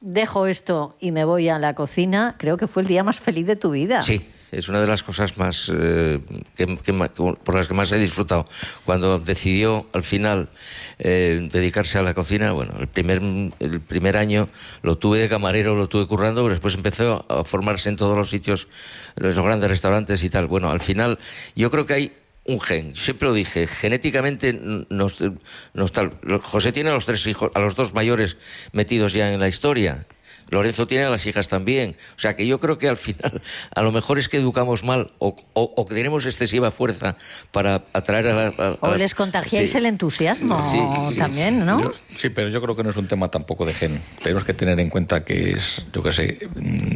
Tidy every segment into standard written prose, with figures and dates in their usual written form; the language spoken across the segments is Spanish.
dejo esto y me voy a la cocina, creo que fue el día más feliz de tu vida. Sí. Es una de las cosas más por las que más he disfrutado. Cuando decidió al final dedicarse a la cocina, bueno, el primer año lo tuve de camarero, lo tuve currando, pero después empezó a formarse en todos los sitios, en los grandes restaurantes y tal. Bueno, al final yo creo que hay un gen, siempre lo dije, genéticamente José tiene a los 3 hijos, a los 2 mayores metidos ya en la historia. Lorenzo tiene a las hijas también. O sea que yo creo que al final a lo mejor es que educamos mal o que tenemos excesiva fuerza para atraer o les contagiáis el entusiasmo también, ¿no? Sí, pero yo creo que no es un tema tampoco de gen. Tenemos que tener en cuenta que es, yo qué sé,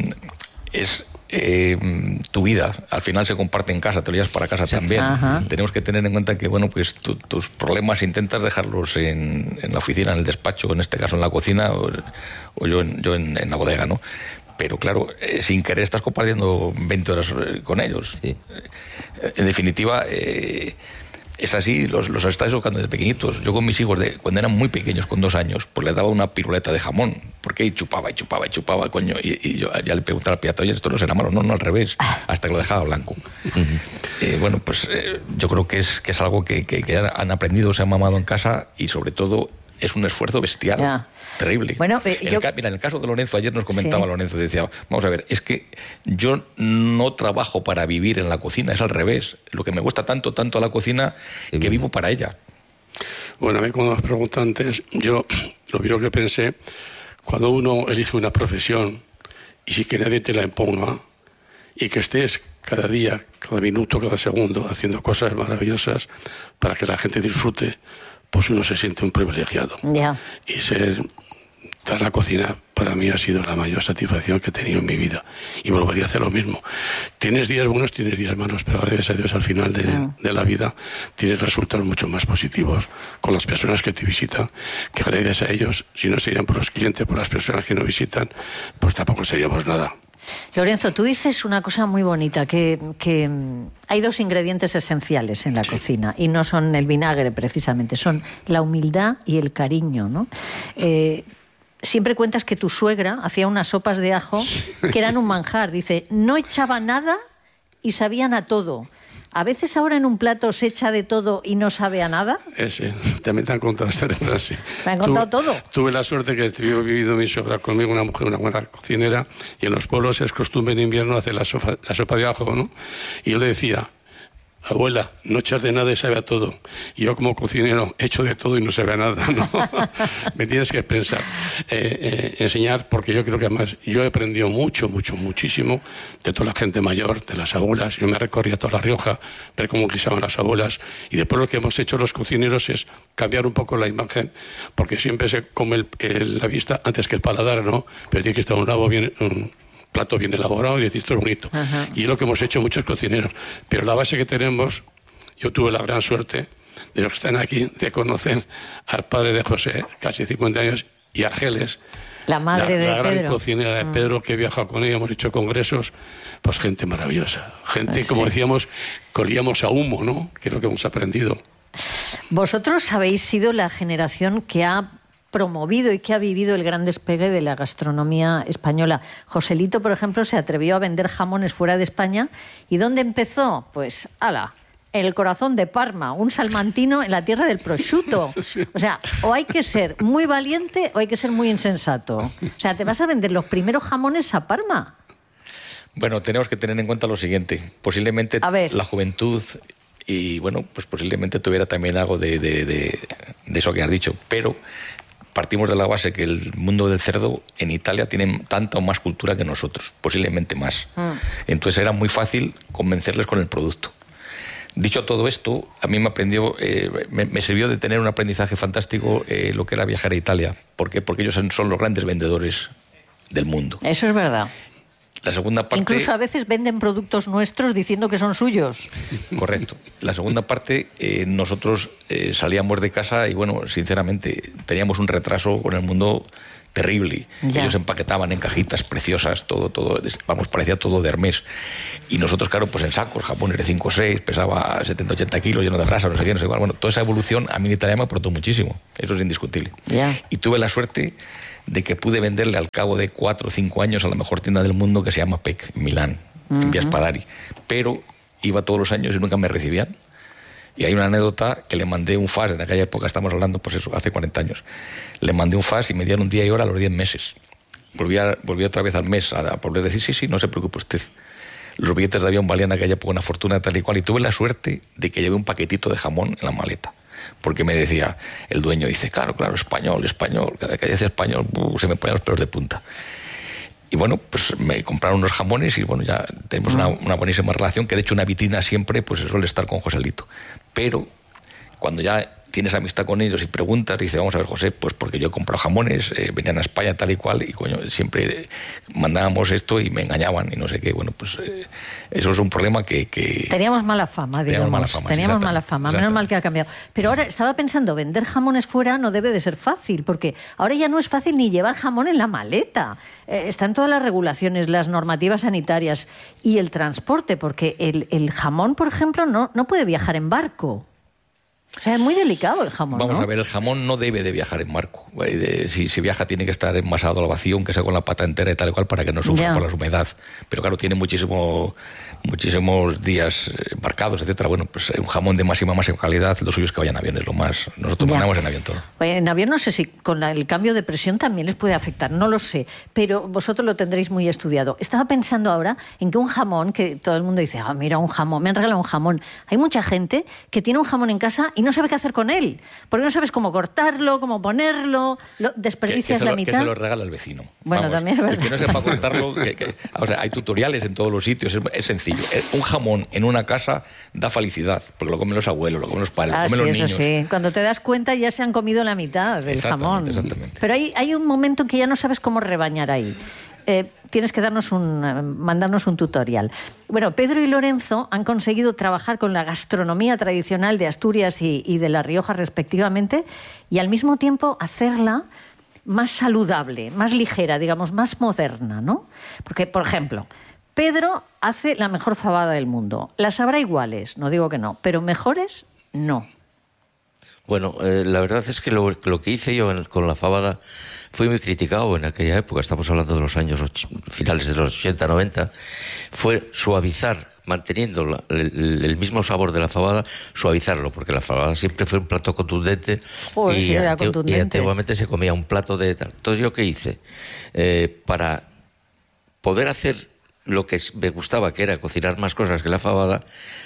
es tu vida. Al final se comparte en casa, te lo llevas para casa también. Ajá. Tenemos que tener en cuenta que, bueno, pues tus problemas intentas dejarlos en la oficina, en el despacho, en este caso en la cocina, o yo en la bodega, ¿no? Pero claro, sin querer estás compartiendo 20 horas con ellos. Sí. En definitiva, es así, los estás educando desde pequeñitos. Yo con mis hijos, cuando eran muy pequeños, con 2 años, pues les daba una piruleta de jamón, porque ahí chupaba, coño, y yo ya le preguntaba al piloto, oye, esto no será malo, no, al revés, hasta que lo dejaba blanco. Bueno, pues yo creo que es algo que han aprendido, se han mamado en casa, y sobre todo es un esfuerzo bestial, terrible. Bueno, mira, en el caso de Lorenzo, ayer nos comentaba Lorenzo, decía, vamos a ver, es que yo no trabajo para vivir en la cocina, es al revés. Lo que me gusta tanto a la cocina, que vivo para ella. Bueno, a mí cuando me preguntan antes, yo lo primero que pensé, cuando uno elige una profesión y si que nadie te la imponga y que estés cada día, cada minuto, cada segundo haciendo cosas maravillosas para que la gente disfrute, pues uno se siente un privilegiado. Y dar la cocina para mí ha sido la mayor satisfacción que he tenido en mi vida. Y volvería a hacer lo mismo. Tienes días buenos, tienes días malos, pero gracias a Dios al final de la vida tienes resultados mucho más positivos con las personas que te visitan, que gracias a ellos, si no serían por los clientes, por las personas que nos visitan, pues tampoco seríamos nada. Lorenzo, tú dices una cosa muy bonita, que hay 2 ingredientes esenciales en la cocina, y no son el vinagre precisamente, son la humildad y el cariño, ¿no? Siempre cuentas que tu suegra hacía unas sopas de ajo que eran un manjar. Dice, no echaba nada y sabían a todo. ¿A veces ahora en un plato se echa de todo y no sabe a nada? Sí, también te han contado esta frase. ¿Te han contado todo? Tuve la suerte que he vivido mi suegra conmigo, una mujer, una buena cocinera, y en los pueblos es costumbre en invierno hacer la sopa de ajo, ¿no? Y yo le decía, abuela, no echas de nada y sabe a todo. Y yo como cocinero echo de todo y no sabe a nada, ¿no? Me tienes que pensar, enseñar, porque yo creo que además yo he aprendido muchísimo de toda la gente mayor, de las abuelas. Yo me recorría toda La Rioja, ver cómo guisaban las abuelas, y después lo que hemos hecho los cocineros es cambiar un poco la imagen, porque siempre se come la vista antes que el paladar, ¿no? Pero tiene que estar un plato bien elaborado y decir, esto es bonito. Ajá. Y es lo que hemos hecho muchos cocineros. Pero la base que tenemos, yo tuve la gran suerte de los que están aquí, de conocer al padre de José, casi 50 años, y a Argeles, la madre de la gran Pedro. cocinera de Pedro, que he viajado con ella, hemos hecho congresos, pues gente maravillosa. Gente, como decíamos, que olíamos a humo, ¿no? Que es lo que hemos aprendido. Vosotros habéis sido la generación que ha promovido y que ha vivido el gran despegue de la gastronomía española. Joselito, por ejemplo, se atrevió a vender jamones fuera de España. ¿Y dónde empezó? Pues, en el corazón de Parma, un salmantino en la tierra del prosciutto. O sea, o hay que ser muy valiente o hay que ser muy insensato. O sea, ¿te vas a vender los primeros jamones a Parma? Bueno, tenemos que tener en cuenta lo siguiente. Posiblemente la juventud y, bueno, pues posiblemente tuviera también algo de eso que has dicho, pero partimos de la base que el mundo del cerdo en Italia tiene tanta o más cultura que nosotros, posiblemente más. Entonces era muy fácil convencerles con el producto. Dicho todo esto, a mí me sirvió de tener un aprendizaje fantástico lo que era viajar a Italia. ¿Por qué? Porque ellos son los grandes vendedores del mundo. Eso es verdad. La segunda parte... Incluso a veces venden productos nuestros diciendo que son suyos. Correcto. La segunda parte, nosotros salíamos de casa y, bueno, sinceramente, teníamos un retraso con el mundo terrible. Ellos empaquetaban en cajitas preciosas, todo, vamos, parecía todo de Hermès. Y nosotros, claro, pues en sacos, japones de 5 o 6, pesaba 70-80 kilos, lleno de grasa, no sé qué, no sé cuál. Bueno, toda esa evolución a mí en Italia me aportó muchísimo. Eso es indiscutible. Y tuve la suerte de que pude venderle al cabo de 4 o 5 años a la mejor tienda del mundo, que se llama PEC, en Milán, en Via Spadari. Pero iba todos los años y nunca me recibían. Y hay una anécdota que le mandé un fax, en aquella época estamos hablando, pues eso, hace 40 años. Le mandé un fax y me dieron día y hora a los 10 meses. Volví otra vez al mes a volver a decir, sí, no se preocupe usted. Los billetes de avión valían en aquella época una fortuna tal y cual, y tuve la suerte de que llevé un paquetito de jamón en la maleta. Porque me decía, el dueño dice, claro, español. Cada que decía español, se me ponían los pelos de punta. Y bueno, pues me compraron unos jamones y bueno, ya tenemos una buenísima relación, que de hecho una vitrina siempre pues suele estar con Joselito. Pero cuando ya tienes amistad con ellos y preguntas, dice, vamos a ver, José, pues porque yo he comprado jamones, venían a España tal y cual, y coño, siempre mandábamos esto y me engañaban y no sé qué. Bueno, pues eso es un problema que... Teníamos mala fama, digamos. Teníamos mala fama, menos mal que ha cambiado. Pero ahora estaba pensando, vender jamones fuera no debe de ser fácil, porque ahora ya no es fácil ni llevar jamón en la maleta. Están todas las regulaciones, las normativas sanitarias y el transporte, porque el jamón, por ejemplo, no puede viajar en barco. O sea, es muy delicado el jamón, Vamos ¿no? a ver, el jamón no debe de viajar en barco. Si viaja tiene que estar envasado al vacío, aunque sea con la pata entera y tal y cual, para que no sufra por la humedad. Pero claro, tiene muchísimos días embarcados, etcétera. Bueno, pues un jamón de máxima calidad, lo suyo es que vaya en avión, es lo más... Nosotros mandamos en avión todo. En avión no sé si con el cambio de presión también les puede afectar, no lo sé, pero vosotros lo tendréis muy estudiado. Estaba pensando ahora en que un jamón, que todo el mundo dice, mira, un jamón, me han regalado un jamón. Hay mucha gente que tiene un jamón en casa y no sabe qué hacer con él, porque no sabes cómo cortarlo, cómo ponerlo, desperdicias la mitad. Que se lo regala el vecino. Bueno, también es verdad. El que no sepa cortarlo, o sea, hay tutoriales en todos los sitios, es sencillo. Un jamón en una casa da felicidad, porque lo comen los abuelos, lo comen los padres, lo comen los niños. Sí. Cuando te das cuenta ya se han comido la mitad del jamón. Exactamente. Pero hay un momento en que ya no sabes cómo rebañar ahí. Tienes que mandarnos un tutorial. Bueno, Pedro y Lorenzo han conseguido trabajar con la gastronomía tradicional de Asturias y de La Rioja respectivamente, y al mismo tiempo hacerla más saludable, más ligera, digamos, más moderna, ¿no? Porque, por ejemplo, Pedro hace la mejor fabada del mundo. Las habrá iguales, no digo que no, pero mejores, no. Bueno, la verdad es que lo que hice yo con la fabada fue muy criticado en aquella época, estamos hablando de los años finales de los 80, 90, fue suavizar, manteniendo el mismo sabor de la fabada, suavizarlo, porque la fabada siempre fue un plato contundente. Sí, era contundente. Y antiguamente se comía un plato de tal. Entonces, ¿yo qué hice? Para poder hacer lo que me gustaba, que era cocinar más cosas que la fabada,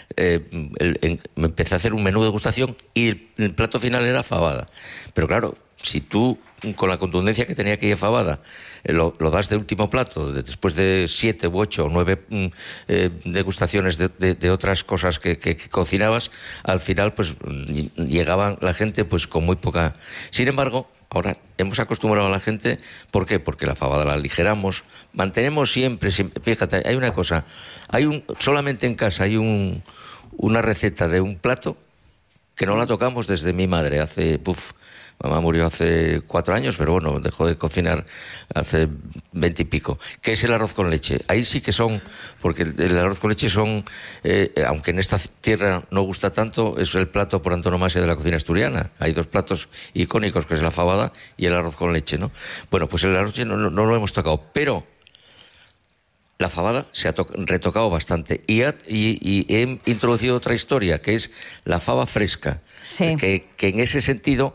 me empecé a hacer un menú de degustación y el plato final era fabada. Pero claro, si tú, con la contundencia que tenía aquella fabada, lo das de último plato, después de 7 u 8 o 9 degustaciones de otras cosas que cocinabas, al final pues llegaban la gente pues con muy poca... Sin embargo, ahora hemos acostumbrado a la gente, ¿por qué? Porque la fabada la aligeramos, mantenemos siempre, fíjate, hay una cosa, solamente en casa hay una receta de un plato que no la tocamos desde mi madre, mamá murió hace 4 años, pero bueno, dejó de cocinar hace 20 y pico, que es el arroz con leche. Ahí sí que porque el arroz con leche aunque en esta tierra no gusta tanto, es el plato por antonomasia de la cocina asturiana. Hay 2 platos icónicos, que es la fabada y el arroz con leche, ¿no? Bueno, pues el arroz no lo hemos tocado, pero la fabada se ha retocado bastante y he introducido otra historia, que es la fava fresca, sí. que en ese sentido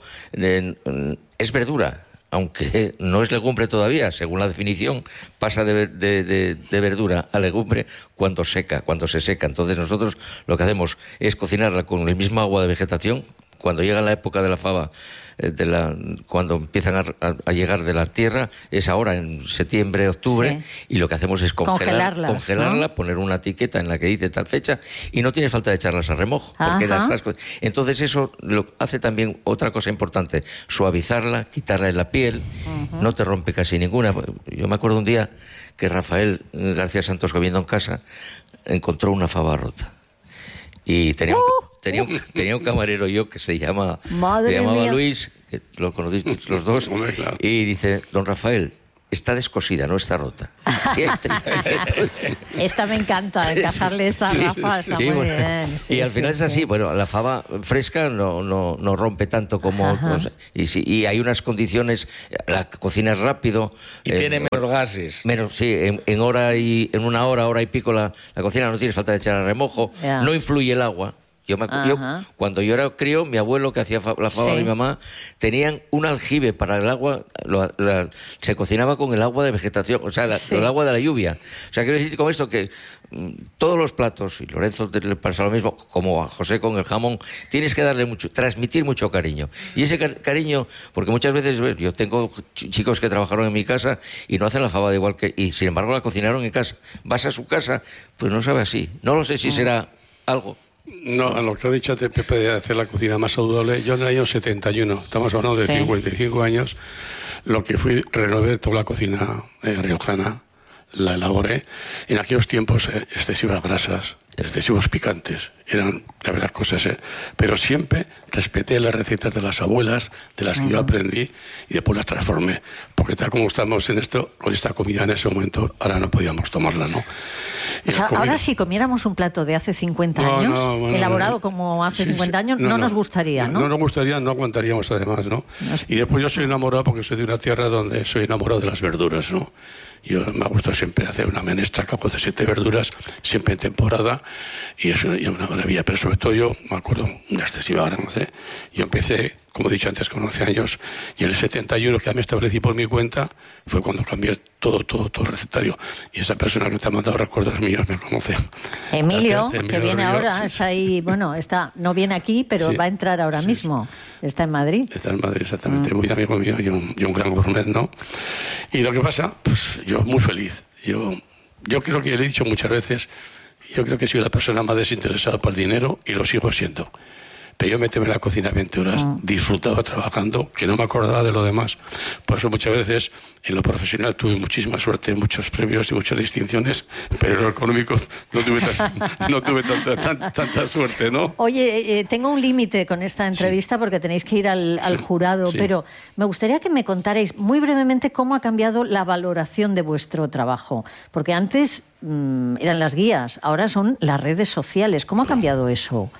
es verdura, aunque no es legumbre todavía, según la definición, pasa de verdura a legumbre cuando se seca. Entonces nosotros lo que hacemos es cocinarla con el mismo agua de vegetación. Cuando llega la época de la fava, cuando empiezan a llegar de la tierra, es ahora en septiembre, octubre, sí. Y lo que hacemos es congelarla, ¿no? Poner una etiqueta en la que dice tal fecha, y no tienes falta de echarlas a remojo, porque entonces eso lo hace también otra cosa importante, suavizarla, quitarla de la piel, no te rompe casi ninguna. Yo me acuerdo un día que Rafael García Santos, comiendo en casa, encontró una fava rota. Y tenía un camarero yo que se llamaba mía. Luis, que lo conocisteis los dos, y dice, don Rafael, está descosida, no está rota. Esta me encanta, encajarle esta gafa, está muy bien. Sí, y al final es así, bueno, la fava fresca no rompe tanto como... Y hay unas condiciones, la cocina es rápido. Y tiene menos gases. Menos, sí, en una hora y pico la cocina no tiene falta de echar a remojo, no influye el agua. Cuando yo era crío, mi abuelo, que hacía la fava de mi mamá, tenían un aljibe para el agua, se cocinaba con el agua de vegetación, o sea, el agua de la lluvia. O sea, quiero decir con esto que todos los platos, y Lorenzo le pasa lo mismo, como a José con el jamón, tienes que transmitir mucho cariño. Y ese cariño, porque muchas veces yo tengo chicos que trabajaron en mi casa y no hacen la fava de igual que... Y sin embargo la cocinaron en casa. Vas a su casa, pues no sabe así. No lo sé si será algo... No, a lo que ha dicho Pepe de hacer la cocina más saludable, yo en el año 71, estamos hablando de 55 años, lo que fui, renové toda la cocina riojana, la elaboré. En aquellos tiempos excesivas grasas, excesivos picantes, eran, la verdad, cosas... Pero siempre respeté las recetas de las abuelas, de las que yo aprendí, y después las transformé. Porque tal como estamos con esta comida en ese momento, ahora no podíamos tomarla, ¿no? O sea, ahora si comiéramos un plato de hace 50 años, elaborado como hace 50 años, no nos gustaría, ¿no? No nos gustaría, no aguantaríamos además, ¿no? Y después yo soy enamorado, porque soy de una tierra donde soy enamorado de las verduras, ¿no? Yo me gusta siempre hacer una menestra con 7 verduras, siempre en temporada, y es una maravilla. Pero sobre todo yo, me acuerdo, una excesiva grasa. Yo empecé, como he dicho antes, con 11 años, y en el 71, que ya me establecí por mi cuenta, fue cuando cambié todo el recetario. Y esa persona que te ha mandado recuerdos míos me conoce. Emilio, que viene ahora, es ahí, bueno, no viene aquí, pero va a entrar ahora mismo. Está en Madrid. Está en Madrid, exactamente. Muy amigo mío y un gran gourmet, ¿no? Y lo que pasa, pues yo muy feliz. Yo creo que le he dicho muchas veces, yo creo que soy la persona más desinteresada por el dinero y lo sigo siendo. Pero yo me metí en la cocina 20 horas, disfrutaba trabajando, que no me acordaba de lo demás. Por eso muchas veces en lo profesional tuve muchísima suerte, muchos premios y muchas distinciones, pero en lo económico no tuve tanta suerte, ¿no? Oye, tengo un límite con esta entrevista porque tenéis que ir al jurado, pero me gustaría que me contarais muy brevemente cómo ha cambiado la valoración de vuestro trabajo. Porque antes eran las guías, ahora son las redes sociales. ¿Cómo ha cambiado eso?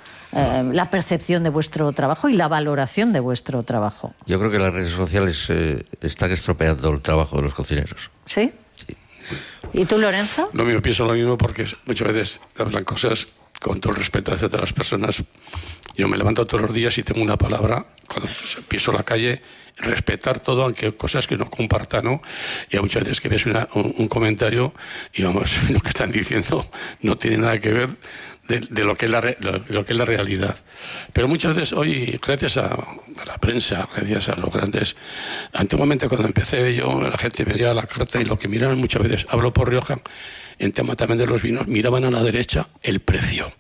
La percepción de vuestro trabajo y la valoración de vuestro trabajo. Yo creo que las redes sociales están estropeando el trabajo de los cocineros. ¿Sí? Sí. ¿Y tú, Lorenzo? Lo mismo, pienso lo mismo, porque muchas veces hablan cosas con todo el respeto hacia otras personas. Yo me levanto todos los días y tengo una palabra, cuando piso la calle, respetar todo, aunque cosas que no compartan, ¿no? Y hay muchas veces que ves un comentario y vamos, lo que están diciendo no tiene nada que ver de lo que es la realidad. Pero muchas veces hoy, gracias a la prensa, gracias a los grandes... Antiguamente, cuando empecé yo, la gente veía la carta y lo que miraban muchas veces, hablo por Rioja, en tema también de los vinos, miraban a la derecha el precio.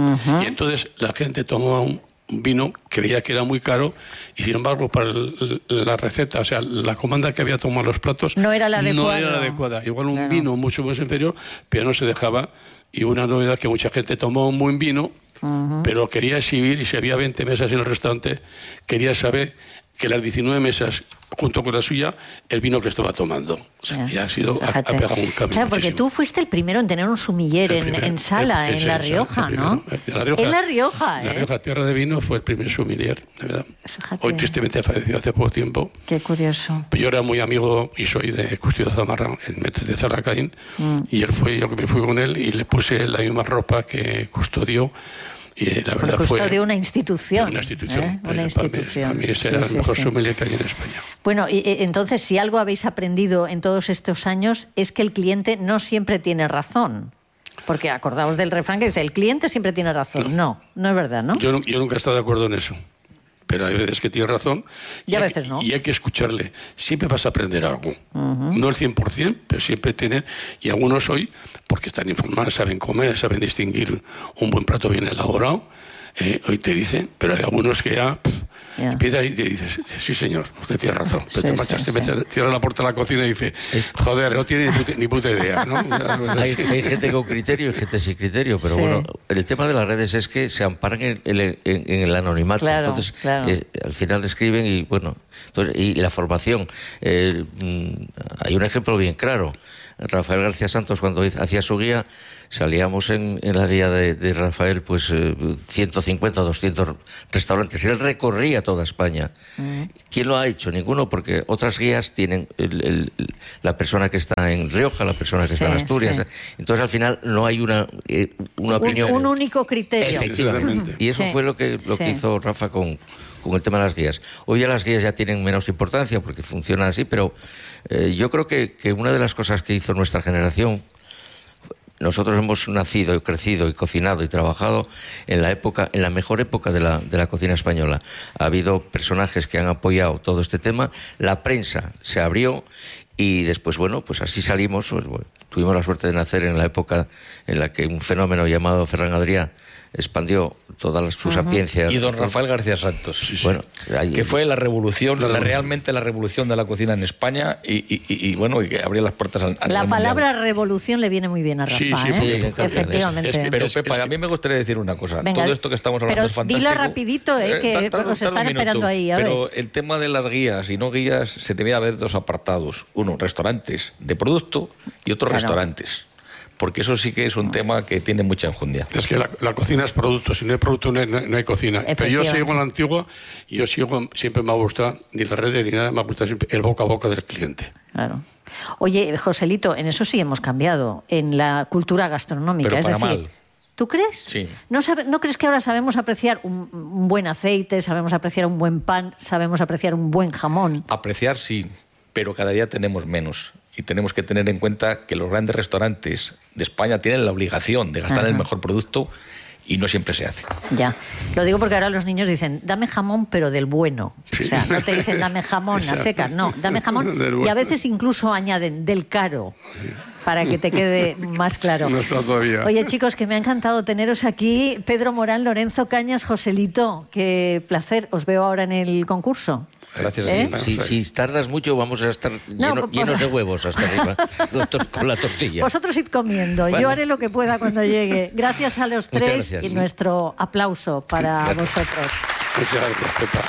Y entonces la gente tomaba un vino que veía que era muy caro y sin embargo para la receta, o sea, la comanda que había tomado los platos no era la adecuada. Igual un vino mucho más inferior, pero no se dejaba. Y una novedad, que mucha gente tomó un buen vino, pero quería exhibir, y si había 20 mesas en el restaurante, quería saber que las 19 mesas, junto con la suya, el vino que estaba tomando. O sea, ya ha pegado un cambio. Claro, porque tú fuiste el primero en tener un sumiller en Sala, en La Rioja, ¿no? En La Rioja, La Rioja, tierra de vino, fue el primer sumiller, de verdad. Fíjate. Hoy tristemente ha fallecido hace poco tiempo. Qué curioso. Pero yo era muy amigo y soy de Custodio Zamarra, el maître de Zalacaín, y yo que me fui con él y le puse la misma ropa que Custodio. Y la verdad fue una institución. Una institución. Una institución. Para mí ese era el mejor sommelier que hay en España. Bueno, y entonces, si algo habéis aprendido en todos estos años es que el cliente no siempre tiene razón. Porque acordaos del refrán que dice, el cliente siempre tiene razón. No es verdad, ¿no? Yo nunca he estado de acuerdo en eso. Pero hay veces que tiene razón y a veces no. Y hay que escucharle. Siempre vas a aprender algo. No el 100%, pero siempre tienen... Y algunos hoy, porque están informados, saben comer, saben distinguir un buen plato bien elaborado, hoy te dicen, pero hay algunos que ya... Empieza y dices, sí señor, usted tiene razón. Pero te marchas, cierras la puerta de la cocina y dices, joder, no tiene ni puta idea, ¿no? Hay gente con criterio y gente sin criterio, pero bueno, el tema de las redes es que se amparan en el anonimato. Claro, entonces, al final escriben y bueno, entonces, y la formación. Hay un ejemplo bien claro. Rafael García Santos, cuando hacía su guía, salíamos en la guía de Rafael, pues 150 o 200 restaurantes. Él recorría toda España. ¿Quién lo ha hecho? Ninguno, porque otras guías tienen la persona que está en Rioja, la persona que está en Asturias. Entonces, al final, no hay una opinión. Un único criterio. Efectivamente. Y eso fue lo que hizo Rafa con el tema de las guías. Hoy ya las guías ya tienen menos importancia porque funcionan así, pero yo creo que una de las cosas que hizo nuestra generación, nosotros hemos nacido y crecido y cocinado y trabajado en la mejor época de la cocina española. Ha habido personajes que han apoyado todo este tema, la prensa se abrió y después, bueno, pues así salimos. Pues, bueno, tuvimos la suerte de nacer en la época en la que un fenómeno llamado Ferran Adrià expandió toda su sapiencia. Y don Rafael García Santos, bueno, que fue la revolución, realmente la revolución de la cocina en España y bueno, y que abrió las puertas al La palabra revolución le viene muy bien a Rafa, efectivamente. Pero Pepa, a mí me gustaría decir una cosa. Venga, todo esto que estamos hablando es fantástico. Dilo rapidito, que nos están esperando ahí. Pero el tema de las guías y no guías, se debía haber dos apartados. Uno, restaurantes de producto y otro, restaurantes. Porque eso sí que es un tema que tiene mucha enjundia. Es que la cocina es producto, si no hay producto no hay cocina. Pero yo sigo en la antigua y siempre me ha gustado, ni las redes ni nada, me ha gustado siempre el boca a boca del cliente. Claro. Oye, Joselito, en eso sí hemos cambiado, en la cultura gastronómica. Pero para decir, mal. ¿Tú crees? Sí. ¿No crees que ahora sabemos apreciar un buen aceite, sabemos apreciar un buen pan, sabemos apreciar un buen jamón? Apreciar sí, pero cada día tenemos menos. Y tenemos que tener en cuenta que los grandes restaurantes de España tienen la obligación de gastar el mejor producto y no siempre se hace. Ya, lo digo porque ahora los niños dicen, dame jamón pero del bueno. O sea, no te dicen dame jamón a secas, no, dame jamón y a veces incluso añaden del caro. Para que te quede más claro. No está todavía. Oye, chicos, que me ha encantado teneros aquí. Pedro Morán, Lorenzo Cañas, Joselito, qué placer. Os veo ahora en el concurso. Gracias. Si tardas mucho vamos a estar llenos de huevos hasta arriba con la tortilla. Vosotros id comiendo. Bueno. Yo haré lo que pueda cuando llegue. Gracias a los tres y nuestro aplauso para vosotros. Muchas gracias, Pepa.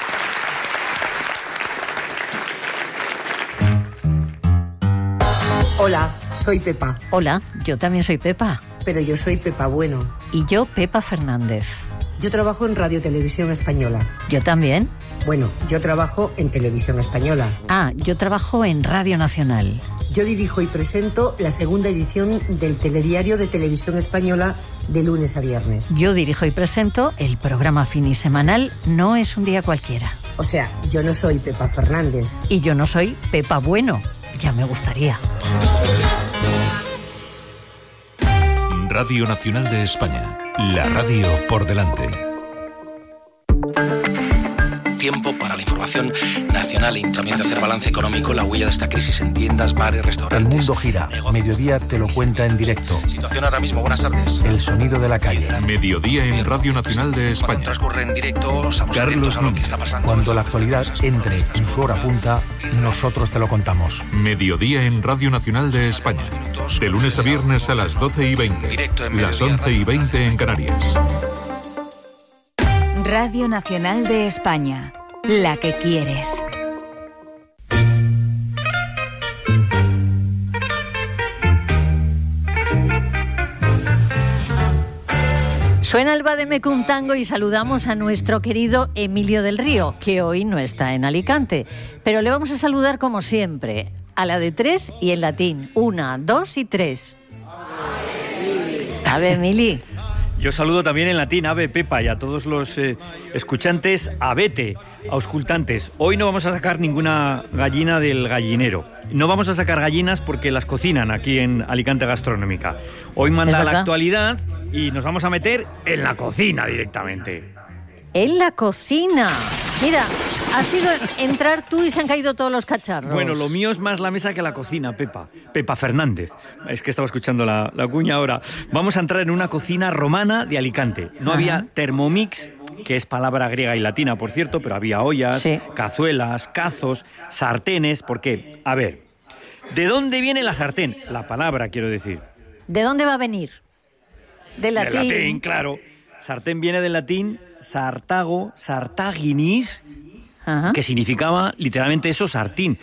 Hola, soy Pepa. Hola, yo también soy Pepa. Pero yo soy Pepa Bueno. Y yo, Pepa Fernández. Yo trabajo en Radio Televisión Española. Yo también. Bueno, yo trabajo en Televisión Española. Ah, yo trabajo en Radio Nacional. Yo dirijo y presento la segunda edición del telediario de Televisión Española de lunes a viernes. Yo dirijo y presento el programa finisemanal No es un día cualquiera. O sea, yo no soy Pepa Fernández. Y yo no soy Pepa Bueno. Ya me gustaría. Radio Nacional de España. La radio por delante. Tiempo para la información nacional y también de hacer balance económico, la huella de esta crisis en tiendas, bares, restaurantes. El mundo gira. Mediodía te lo cuenta en directo. Situación ahora mismo, buenas tardes. El sonido de la calle. Mediodía en Radio Nacional de España. Cuando transcurre en directo, estamos atentos a lo que está pasando. Cuando la actualidad entre en su hora punta, nosotros te lo contamos. Mediodía en Radio Nacional de España. De lunes a viernes a las 12:20. Directo en las 11:20 en Canarias. Radio Nacional de España, la que quieres. Suena el Vademecum Tango y saludamos a nuestro querido Emilio del Río, que hoy no está en Alicante, pero le vamos a saludar como siempre, a la de 3 y en latín. 1, 2 y 3. A ver, Emili. Yo saludo también en latín, ave Pepa, y a todos los escuchantes, abete, auscultantes. Hoy no vamos a sacar ninguna gallina del gallinero. No vamos a sacar gallinas porque las cocinan aquí en Alicante Gastronómica. Hoy manda la actualidad y nos vamos a meter en la cocina directamente. En la cocina. Mira, has sido entrar tú y se han caído todos los cacharros. Bueno, lo mío es más la mesa que la cocina, Pepa. Pepa Fernández. Es que estaba escuchando la cuña ahora. Vamos a entrar en una cocina romana de Alicante. No había Thermomix que es palabra griega y latina, por cierto, pero había ollas, sí, cazuelas, cazos, sartenes. ¿Por qué? A ver, ¿de dónde viene la sartén? La palabra, quiero decir. ¿De dónde va a venir? Del latín. Del latín, claro. Sartén viene del latín sartago, sartaginis, que significaba literalmente eso, sartén.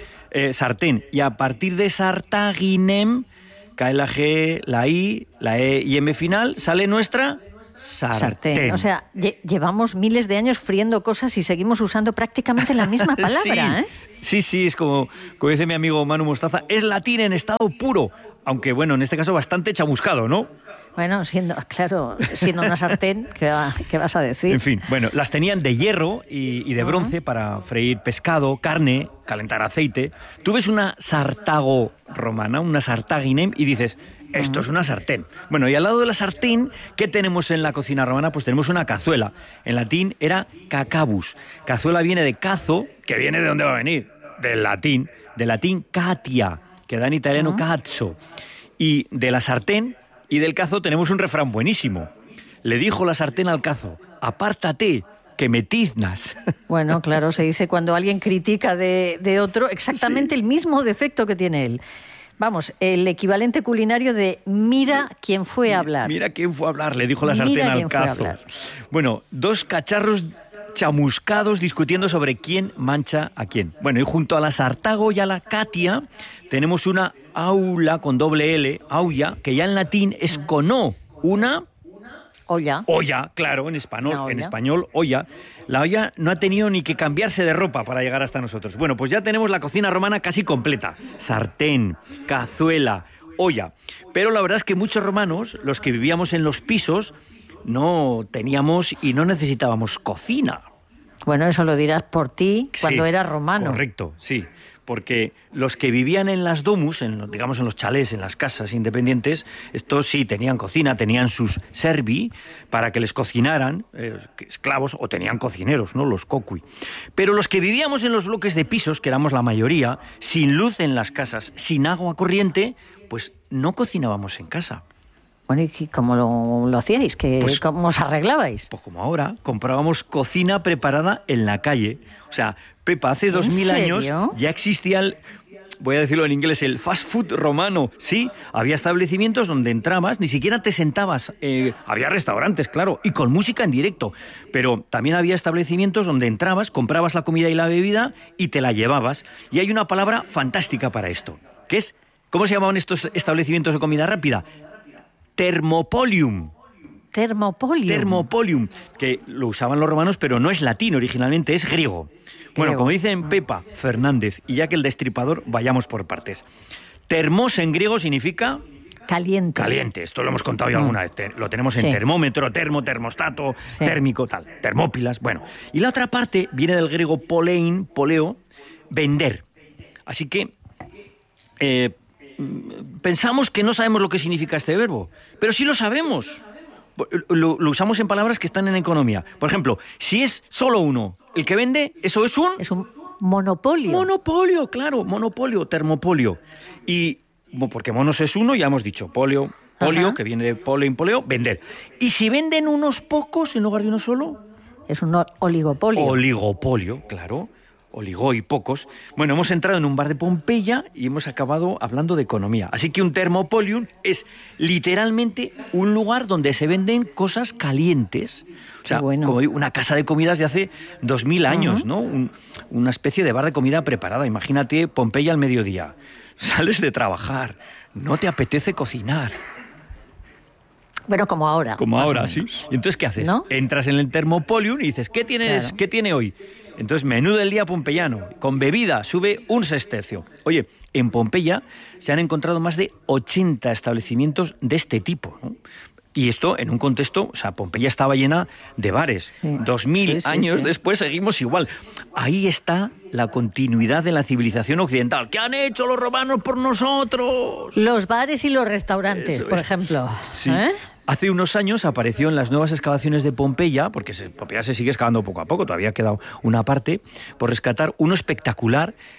Y a partir de sartaginem, cae la G, la I, la E y M final, sale nuestra sartén. O sea, llevamos miles de años friendo cosas y seguimos usando prácticamente la misma palabra, Sí, es como dice mi amigo Manu Mostaza, es latín en estado puro, aunque bueno, en este caso bastante chamuscado, ¿no? Bueno, siendo una sartén, ¿qué vas a decir? En fin, bueno, las tenían de hierro y de bronce para freír pescado, carne, calentar aceite. Tú ves una sartago romana, una sartaginem, y dices, esto es una sartén. Bueno, y al lado de la sartén, ¿qué tenemos en la cocina romana? Pues tenemos una cazuela. En latín era cacabus. Cazuela viene de cazo, que viene de dónde va a venir, del latín catia, que da en italiano cazzo. Y de la sartén y del cazo tenemos un refrán buenísimo. Le dijo la sartén al cazo, apártate, que me tiznas. Bueno, claro, se dice cuando alguien critica de otro exactamente el mismo defecto que tiene él. Vamos, el equivalente culinario de mira quién fue a hablar. Mira quién fue a hablar, le dijo la sartén al cazo. Bueno, dos cacharros chamuscados discutiendo sobre quién mancha a quién. Bueno, y junto a la sartago y a la catia tenemos una aula con doble L, aulla, que ya en latín es con O, una... Olla. Olla, claro, en español, olla. La olla no ha tenido ni que cambiarse de ropa para llegar hasta nosotros. Bueno, pues ya tenemos la cocina romana casi completa. Sartén, cazuela, olla. Pero la verdad es que muchos romanos, los que vivíamos en los pisos, no teníamos y no necesitábamos cocina. Bueno, eso lo dirás por ti cuando eras romano. Correcto, sí. Porque los que vivían en las domus, digamos en los chalés, en las casas independientes, estos sí tenían cocina, tenían sus servi para que les cocinaran, esclavos, o tenían cocineros, ¿no? Los cocui. Pero los que vivíamos en los bloques de pisos, que éramos la mayoría, sin luz en las casas, sin agua corriente, pues no cocinábamos en casa. Bueno, ¿y cómo lo hacíais? ¿Cómo os arreglabais? Pues como ahora, comprábamos cocina preparada en la calle. O sea, Pepa, hace 2000 años ya existía voy a decirlo en inglés, el fast food romano. Sí, había establecimientos donde entrabas, ni siquiera te sentabas. Había restaurantes, claro, y con música en directo. Pero también había establecimientos donde entrabas, comprabas la comida y la bebida y te la llevabas. Y hay una palabra fantástica para esto, que es, ¿cómo se llamaban estos establecimientos de comida rápida? Thermopolium. Thermopolium, que lo usaban los romanos, pero no es latín originalmente, es griego. Bueno, como dicen Pepa Fernández y Jack el Destripador, vayamos por partes. Termos en griego significa... Caliente. Caliente, esto lo hemos contado ya alguna vez. Lo tenemos en termómetro, termostato, térmico, tal. Termópilas, bueno. Y la otra parte viene del griego polein, poleo, vender. Así que... pensamos que no sabemos lo que significa este verbo, pero sí lo sabemos. Lo usamos en palabras que están en economía. Por ejemplo, si es solo uno el que vende, eso es un... Es un monopolio. Monopolio, claro, monopolio, termopolio. Y porque monos es uno, ya hemos dicho, polio, que viene de polein, poleo, vender. Y si venden unos pocos en lugar de uno solo... Es un oligopolio. Oligopolio, claro. Oligó y pocos. Bueno, hemos entrado en un bar de Pompeya y hemos acabado hablando de economía. Así que un thermopolium es literalmente un lugar donde se venden cosas calientes. O sea, como digo, una casa de comidas de hace 2000 años, ¿no? Una especie de bar de comida preparada. Imagínate Pompeya al mediodía. Sales de trabajar, no te apetece cocinar. Bueno, como ahora. Como ahora, sí. Y entonces, ¿qué haces? ¿No? Entras en el thermopolium y dices, ¿qué tiene hoy? Entonces, menú del día pompeyano, con bebida, sube un sestercio. Oye, en Pompeya se han encontrado más de 80 establecimientos de este tipo, ¿no? Y esto en un contexto, o sea, Pompeya estaba llena de bares. 2000 años después seguimos igual. Ahí está la continuidad de la civilización occidental. ¿Qué han hecho los romanos por nosotros? Los bares y los restaurantes, por ejemplo. Sí. Hace unos años apareció en las nuevas excavaciones de Pompeya, porque Pompeya se sigue excavando poco a poco, todavía ha quedado una parte, por rescatar uno espectacular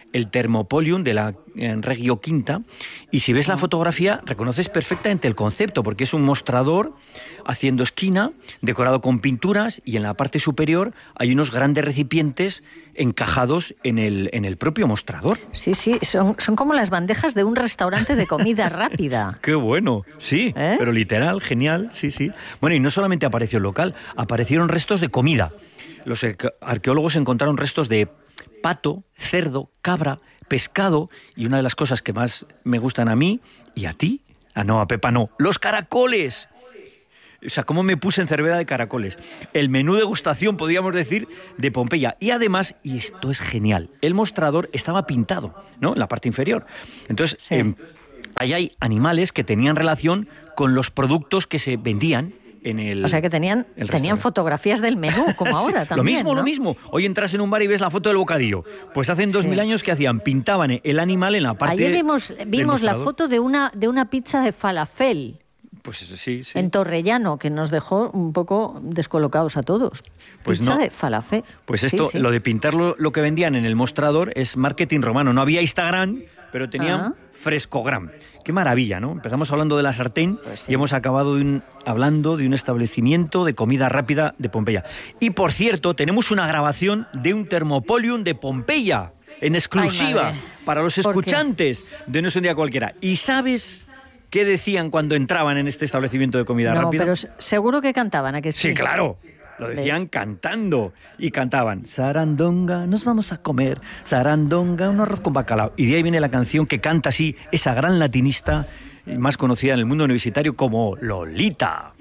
el Thermopolium de la Reggio Quinta, y si ves la fotografía reconoces perfectamente el concepto, porque es un mostrador haciendo esquina, decorado con pinturas, y en la parte superior hay unos grandes recipientes encajados en el propio mostrador. Sí, son como las bandejas de un restaurante de comida rápida. ¡Qué bueno! Sí, pero literal, genial, sí. Bueno, y no solamente apareció el local, aparecieron restos de comida. Los arqueólogos encontraron restos de pato, cerdo, cabra, pescado, y una de las cosas que más me gustan a mí y a ti, a Pepa no, los caracoles. O sea, cómo me puse en Cervera de caracoles. El menú degustación, podríamos decir, de Pompeya. Y además, y esto es genial, el mostrador estaba pintado, ¿no?, en la parte inferior. Entonces, sí, ahí hay animales que tenían relación con los productos que se vendían en el... O sea, que tenían fotografías del menú, como ahora también, Lo mismo. Hoy entras en un bar y ves la foto del bocadillo. Pues hace 2000 años que hacían, pintaban el animal en la parte... Ayer vimos la foto de una pizza de falafel. Pues sí. En Torrellano, que nos dejó un poco descolocados a todos. Pues pizza no. de falafel. Pues esto, lo de pintar lo que vendían en el mostrador es marketing romano. No había Instagram, pero tenían Frescogram. Qué maravilla, ¿no? Empezamos hablando de la sartén, pues y hemos acabado hablando de un establecimiento de comida rápida de Pompeya. Y por cierto, tenemos una grabación de un Thermopolium de Pompeya, en exclusiva, para los escuchantes de No es un día cualquiera. ¿Y sabes qué decían cuando entraban en este establecimiento de comida rápida? No, pero seguro que cantaban, ¿a que sí? Sí, claro. Lo decían cantando. Y cantaban, sarandonga, nos vamos a comer, sarandonga, un arroz con bacalao. Y de ahí viene la canción que canta así esa gran latinista más conocida en el mundo universitario como Lolita.